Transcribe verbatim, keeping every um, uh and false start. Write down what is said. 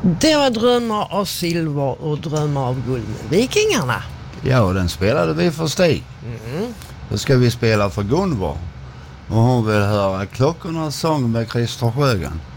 Det var Drömmar av silver och Drömmar av guld med Vikingarna. Ja, och den spelade vi för Stig. Mm. Då ska vi spela för Gunvor. Och hon vill höra Klockornas sång med Christer Sjögren.